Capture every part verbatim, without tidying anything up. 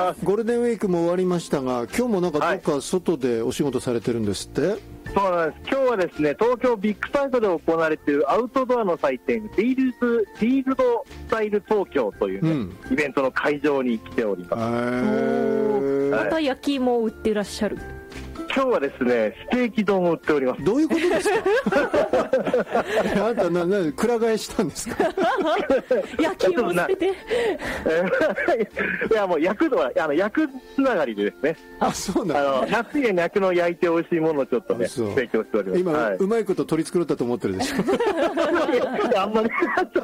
ます。 ゴールデンウィークも終わりましたが、今日もなんかどっか外でお仕事されてるんですって？はい、 そうなんです。今日はですね、東京ビッグサイトで行われているアウトドアの祭典、フィールズ、フィールドスタイル東京という、ね、うん、イベントの会場に来ております。 また焼き芋を売ってらっしゃる？ 今日はですね、ステーキ丼を売っております。 どういうことですか？あんたななくら替えしたんですか？ 焼き芋捨てて。いやもう焼くのはあの焼くつながりでですね。 あ、そうなんだ。 あの夏に焼くのを焼いて美味しいものをちょっとね提供しております。 今、はい、うまいこと取り繕ったと思ってるでしょ。 あんまり。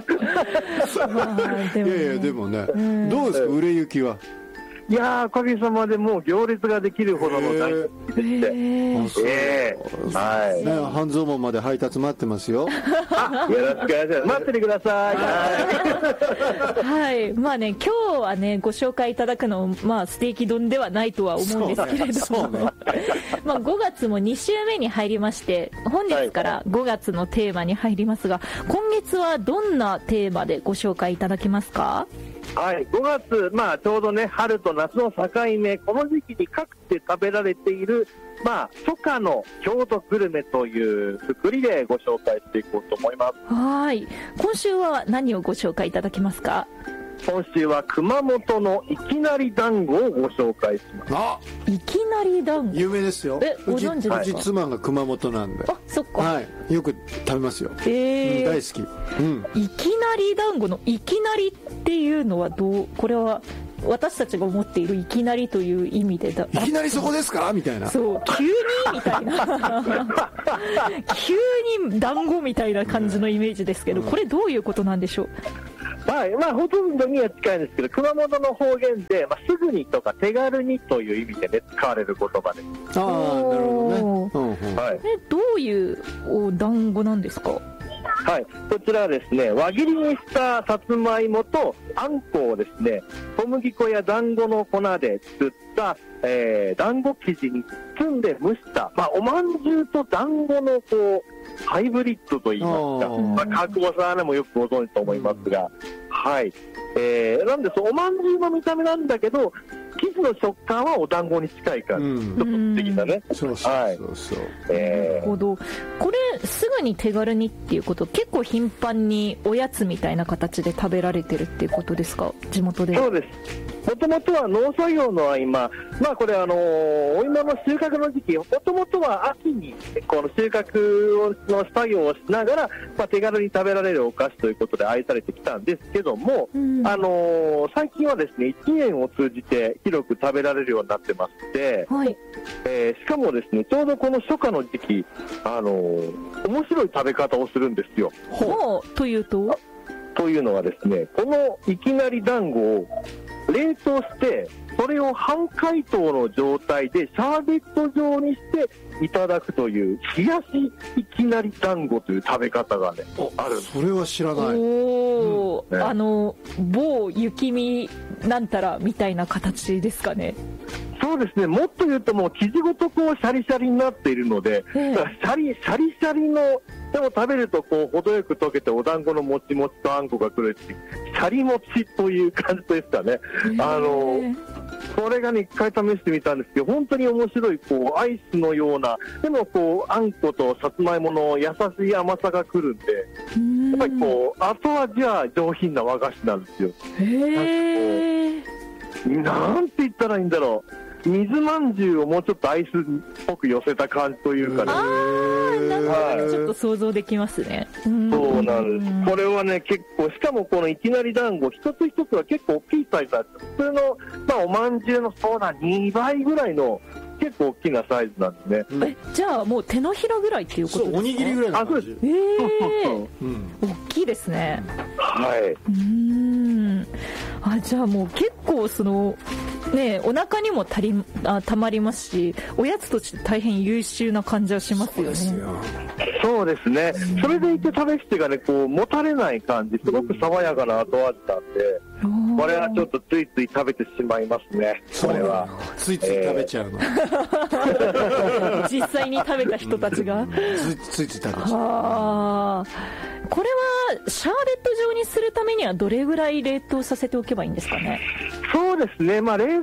いやいやでもね、どうですか売れ行きは？ いやー、おかげさまでもう行列ができるほどの大人気でして、えー、はい、 ね、半蔵門まで配達待ってますよ。 あ、よろしくお願いします。待っててください。 はい、まあね、今日はねご紹介いただくのまあステーキ丼ではないとは思うんですけれども、ね、まあごがつもに週目に入りまして、本日からごがつのテーマに入りますが、今月はどんなテーマでご紹介いただけますか？ はい、ごがつ、まあ、ちょうどね春と夏の境目、この時期に各地で食べられている、まあ、初夏の郷土グルメというくくりでご紹介していこうと思います。 はい、今週は何をご紹介いただけますか？ 今週は熊本のいきなり団子をご紹介します。 あ、 いきなり団子有名ですよ。 え、ご存知ですか？ うち妻が熊本なんで。 あ、そっか、 はい、よく食べますよ。 えーうん、大好き、うん、 いきなり団子のいきなりっていうのはどう、これは私たちが思っているいきなりという意味でだ、 いきなりそこですかみたいな、 そう急にみたいな急に団子みたいな感じのイメージですけど、これどういうことなんでしょう？ はい、まあ、ほとんどには近いんですけど、熊本の方言で、まあ、すぐにとか手軽にという意味で、ね、使われる言葉です。 ああ、なるほどね、うんうん、 はい、 えどういうお団子なんですか？ はい、こちらはですね、輪切りにしたさつまいもとあんこをですね、小麦粉や団子の粉で作った、えー、団子生地に包んで蒸した、まあ、おまんじゅうと団子のこうハイブリッドといいますか、まあ、川久保さんもよくご存知と思いますが、うん、はい、えー、なんでそうおまんじゅうの見た目なんだけど生地の食感はお団子に近い感じ、うん、ちょっと素敵だね。 そうそうそうそう、 えー、なるほど。これすぐに手軽にっていうこと、結構頻繁におやつみたいな形で食べられてるっていうことですか？地元で。 そうです。もともとは農作業の合間、まあこれあのー、お芋の収穫の時期、もともとは秋にこの収穫の作業をしながら、まあ、手軽に食べられるお菓子ということで愛されてきたんですけども、うん、あのー、最近はですねいちねんを通じて広く食べられるようになってまして、はい、えー、しかもですねちょうどこの初夏の時期、あのー、面白い食べ方をするんですよ。 ほう、というとというのはですね、このいきなり団子を冷凍してそれを半解凍の状態でシャーベット状にしていただくという冷やしいきなり団子という食べ方がねある。 それは知らない。 おー、うん、ね、あの某雪見なんたらみたいな形ですかね。 そうですね、もっと言うともう生地ごとこうシャリシャリになっているので、えー、シャリシャリシャリのでも食べるとこう程よく溶けてお団子のもちもちとあんこがくるし、シャリもちという感じですかね。えー、あのそれがね一回試してみたんですけど、本当に面白いこうアイスのような、でもこうあんことさつまいもの優しい甘さがくるんで、やっぱりこう後味は上品な和菓子なんですよ。 へー、なんて言ったらいいんだろう、水まんじゅうをもうちょっとアイスっぽく寄せた感じというかね。 あー、なんとなくちょっと想像できますね。 はい、そうなんです。これはね結構、しかもこのいきなり団子一つ一つは結構大きいサイズなんです。普通の、まあ、おまんじゅうのそうだにばいぐらいの結構大きなサイズなんですね。 うん、えじゃあもう手のひらぐらいっていうことですか？ そう、おにぎりぐらいの感じ。 えー、 そうそうそう、 うん、大きいですね。 はい。 うーん、あ、じゃあもう結構そのね、お腹にもたりあたまりますし、おやつとして大変優秀な感じはしますよね。 そうですね、うん、それでいて食べしてがねこうもたれない感じ、すごく爽やかな後味なんで、うん、これはちょっとついつい食べてしまいますね。これはついつい食べちゃうの、えー、実際に食べた人たちがついつい食べちゃう。 あ、これはシャーベット状にするためにはどれぐらい冷凍させておけばいいんですかね？ そうですね、まあ、冷